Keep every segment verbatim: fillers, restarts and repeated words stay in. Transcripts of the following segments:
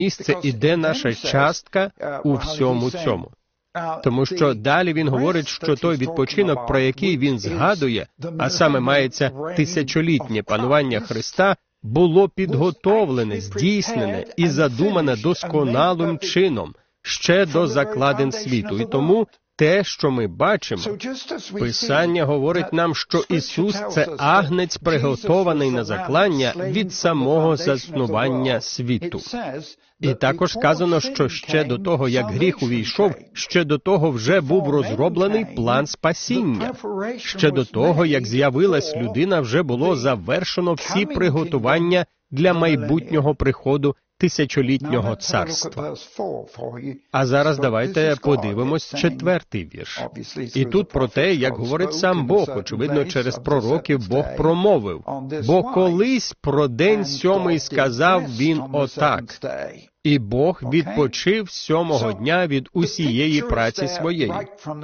місце і де наша частка у всьому цьому. Тому що далі він говорить, що той відпочинок, про який він згадує, а саме мається тисячолітнє панування Христа, було підготовлене, здійснене і задумане досконалим чином ще до закладин світу. І тому те, що ми бачимо, Писання говорить нам, що Ісус – це агнець, приготований на заклання від самого заснування світу. І також сказано, що ще до того, як гріх увійшов, ще до того вже був розроблений план спасіння. Ще до того, як з'явилась людина, вже було завершено всі приготування для майбутнього приходу тисячолітнього царства. А зараз давайте подивимось четвертий вірш. І тут про те, як говорить сам Бог, очевидно, через пророків Бог промовив. «Бо колись про день сьомий сказав він отак, і Бог відпочив сьомого дня від усієї праці своєї».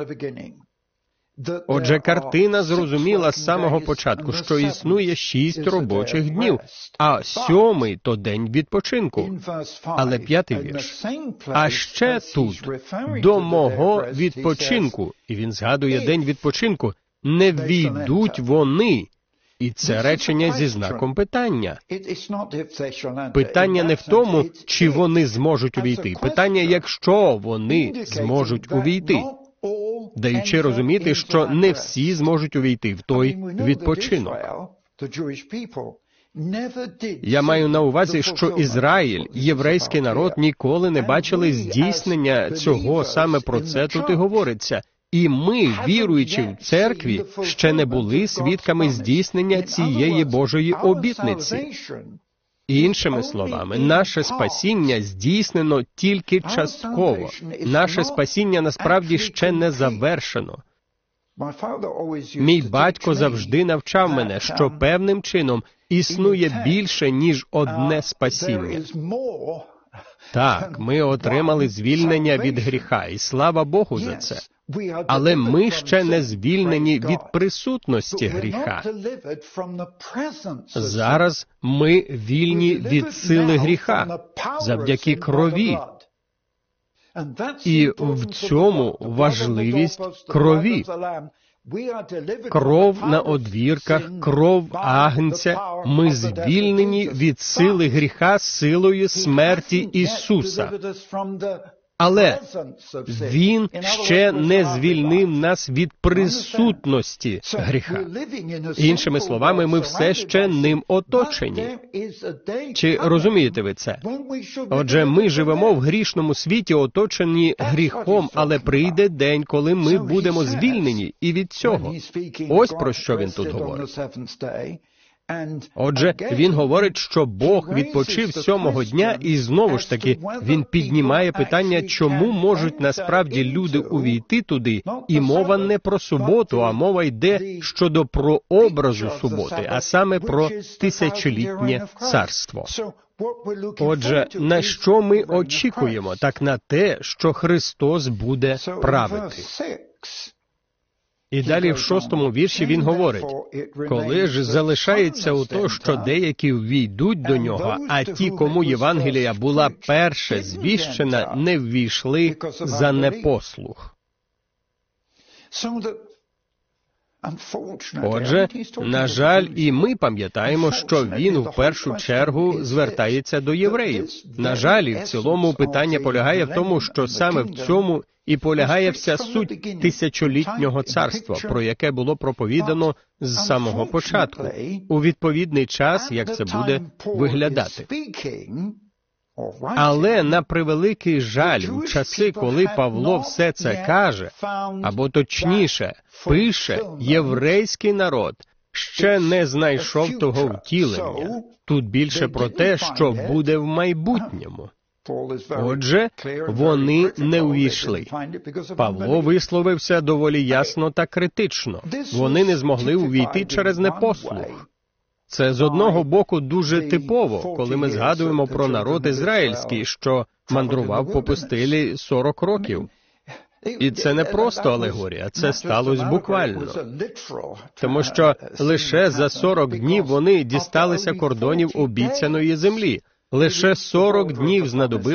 Отже, картина зрозуміла з самого початку, що існує шість робочих днів, а сьомий – то день відпочинку. Але п'ятий вірш. «А ще тут, до мого відпочинку», і він згадує день відпочинку, «не ввійдуть вони». І це речення зі знаком питання. Питання не в тому, чи вони зможуть увійти. Питання, якщо вони зможуть увійти. Даючи розуміти, що не всі зможуть увійти в той відпочинок. Я маю на увазі, що Ізраїль, єврейський народ, ніколи не бачили здійснення цього, саме про це тут і говориться. І ми, віруючи в церкві, ще не були свідками здійснення цієї Божої обітниці. Іншими словами, наше спасіння здійснено тільки частково. Наше спасіння насправді ще не завершено. Мій батько завжди навчав мене, що певним чином існує більше, ніж одне спасіння. Так, ми отримали звільнення від гріха, і слава Богу за це. Але ми ще не звільнені від присутності гріха. Зараз ми вільні від сили гріха, завдяки крові. І в цьому важливість крові. Кров на одвірках, кров агнця. Ми звільнені від сили гріха силою смерті Ісуса. Але Він ще не звільнив нас від присутності гріха. Іншими словами, ми все ще ним оточені. Чи розумієте ви це? Отже, ми живемо в грішному світі, оточені гріхом, але прийде день, коли ми будемо звільнені і від цього. Ось про що він тут говорить. Отже, він говорить, що Бог відпочив сьомого дня, і знову ж таки, він піднімає питання, чому можуть насправді люди увійти туди, і мова не про суботу, а мова йде щодо прообразу суботи, а саме про тисячолітнє царство. Отже, на що ми очікуємо? Так на те, що Христос буде правити. І далі в шостому вірші він говорить, «Коли ж залишається у то, що деякі ввійдуть до нього, а ті, кому Євангелія була перше звіщена, не ввійшли за непослух». Отже, на жаль, і ми пам'ятаємо, що він в першу чергу звертається до євреїв. На жаль, і в цілому питання полягає в тому, що саме в цьому і полягає вся суть тисячолітнього царства, про яке було проповідано з самого початку, у відповідний час, як це буде виглядати. Але, на превеликий жаль, у часи, коли Павло все це каже, або точніше, пише, єврейський народ ще не знайшов того втілення. Тут більше про те, що буде в майбутньому. Отже, вони не увійшли. Павло висловився доволі ясно та критично. Вони не змогли увійти через непослух. Це з одного боку дуже типово, коли ми згадуємо про народ ізраїльський, що мандрував по пустелі сорок років. І це не просто алегорія, це сталося буквально. Тому що лише за сорок днів вони дісталися кордонів обіцяної землі. Лише сорок днів знадобилося,